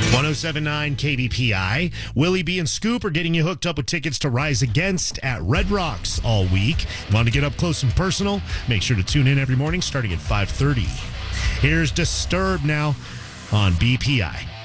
1079 KBPI. Willie B and Scoop are getting you hooked up with tickets to Rise Against at Red Rocks all week. Want to get up close and personal? Make sure to tune in every morning starting at 5:30. Here's Disturbed now on BPI.